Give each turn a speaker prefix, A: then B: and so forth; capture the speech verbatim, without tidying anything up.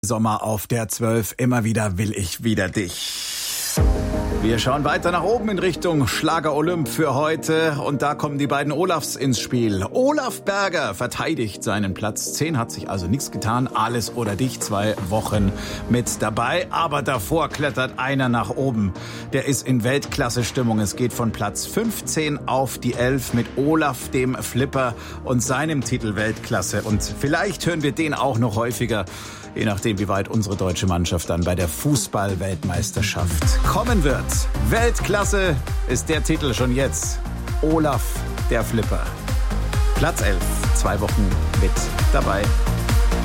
A: Sommer auf der zwölf, immer wieder will ich wieder dich. Wir schauen weiter nach oben in Richtung Schlager Olymp für heute und da kommen die beiden Olafs ins Spiel. Olaf Berger verteidigt seinen Platz zehn, hat sich also nichts getan, alles oder dich, zwei Wochen mit dabei, aber davor klettert einer nach oben. Der ist in Weltklasse-Stimmung, es geht von Platz fünfzehn auf die elf mit Olaf dem Flipper und seinem Titel Weltklasse und vielleicht hören wir den auch noch häufiger, je nachdem, wie weit unsere deutsche Mannschaft dann bei der Fußball-Weltmeisterschaft kommen wird. Weltklasse ist der Titel schon jetzt. Olaf, der Flipper. Platz elf, zwei Wochen mit dabei.